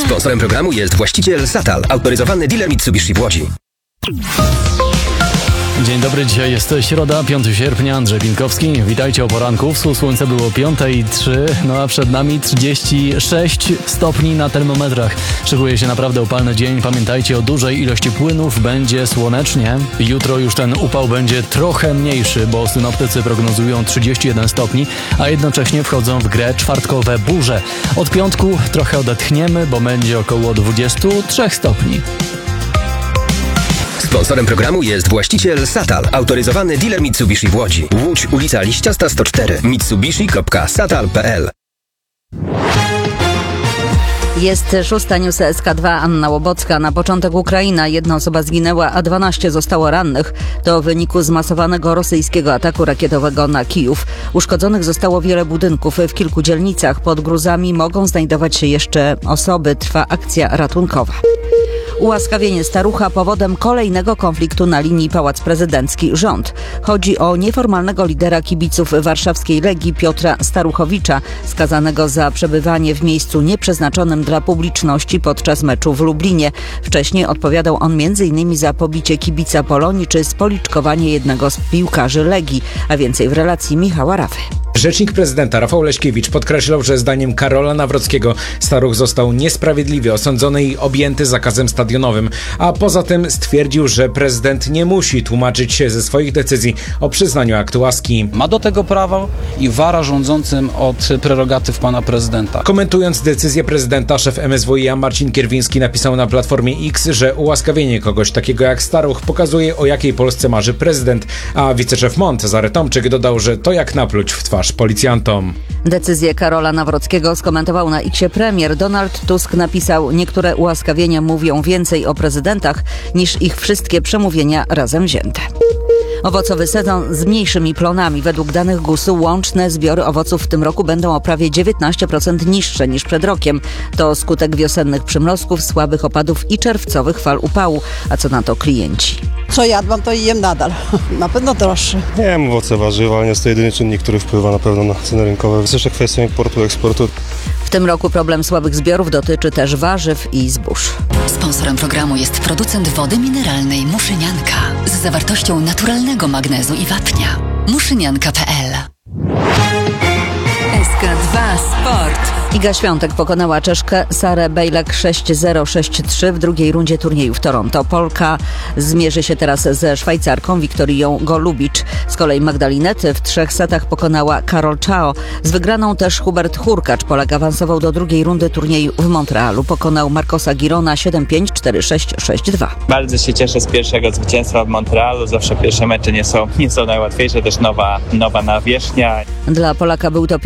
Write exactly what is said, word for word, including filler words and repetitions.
Sponsorem programu jest właściciel Satal, autoryzowany dealer Mitsubishi w Łodzi. Dzień dobry, dzisiaj jest środa, piątego sierpnia, Andrzej Pinkowski. Witajcie o poranku. Wschód słońca było piąta trzy, no a przed nami trzydzieści sześć stopni na termometrach. Szykuje się naprawdę upalny dzień. Pamiętajcie o dużej ilości płynów, będzie słonecznie. Jutro już ten upał będzie trochę mniejszy, bo synoptycy prognozują trzydzieści jeden stopni, a jednocześnie wchodzą w grę czwartkowe burze. Od piątku trochę odetchniemy, bo będzie około dwadzieścia trzy stopni. Sponsorem programu jest właściciel Satal, autoryzowany dealer Mitsubishi w Łodzi. Łódź, ulica Liściasta sto cztery, mitsubishi kropka satal kropka p l. Jest szósta, news S K dwa, Anna Łobocka. Na początek Ukraina. Jedna osoba zginęła, a dwanaście zostało rannych. To w wyniku zmasowanego rosyjskiego ataku rakietowego na Kijów. Uszkodzonych zostało wiele budynków. W kilku dzielnicach pod gruzami mogą znajdować się jeszcze osoby. Trwa akcja ratunkowa. Ułaskawienie starucha powodem kolejnego konfliktu na linii Pałac Prezydencki - rząd. Chodzi o nieformalnego lidera kibiców warszawskiej Legii Piotra Staruchowicza, skazanego za przebywanie w miejscu nieprzeznaczonym dla publiczności podczas meczu w Lublinie. Wcześniej odpowiadał on między innymi za pobicie kibica Polonii czy spoliczkowanie jednego z piłkarzy Legii, a więcej w relacji Michała Rafy. Rzecznik prezydenta Rafał Leśkiewicz podkreślał, że zdaniem Karola Nawrockiego Staruch został niesprawiedliwie osądzony i objęty zakazem stadionowym, a poza tym stwierdził, że prezydent nie musi tłumaczyć się ze swoich decyzji o przyznaniu aktu łaski. Ma do tego prawo i wara rządzącym od prerogatyw pana prezydenta. Komentując decyzję prezydenta, szef M S W i A Marcin Kierwiński napisał na Platformie X, że ułaskawienie kogoś takiego jak Staruch pokazuje, o jakiej Polsce marzy prezydent, a wiceszef M O N Cezary Tomczyk dodał, że to jak napluć w twarz policjantom. Decyzję Karola Nawrockiego skomentował na X premier. Donald Tusk napisał: niektóre ułaskawienia mówią więcej o prezydentach niż ich wszystkie przemówienia razem wzięte. Owocowy sezon z mniejszymi plonami. Według danych gusu łączne zbiory owoców w tym roku będą o prawie dziewiętnaście procent niższe niż przed rokiem. To skutek wiosennych przymrozków, słabych opadów i czerwcowych fal upału. A co na to klienci? Co jadłam, to i jem nadal. Na pewno droższe. Nie wiem, owoce, warzywa, ale nie jest to jedyny czynnik, który wpływa na pewno na ceny rynkowe. Jest jeszcze kwestia importu, eksportu. W tym roku problem słabych zbiorów dotyczy też warzyw i zbóż. Sponsorem programu jest producent wody mineralnej Muszynianka z zawartością naturalnego magnezu i wapnia. muszynianka kropka p l. S K dwa Sport. Iga Świątek pokonała Czeszkę Sarę Bejlek sześć zero sześć trzy w drugiej rundzie turnieju w Toronto. Polka zmierzy się teraz ze Szwajcarką Wiktorią Golubicz. Z kolei Magdalinet w trzech setach pokonała Karol Czao. Z wygraną też Hubert Hurkacz. Polak awansował do drugiej rundy turnieju w Montrealu. Pokonał Marcosa Girona siedem pięć, cztery sześć, sześć dwa. Bardzo się cieszę z pierwszego zwycięstwa w Montrealu. Zawsze pierwsze mecze nie są, nie są najłatwiejsze. Też nowa, nowa nawierzchnia. Dla Polaka był to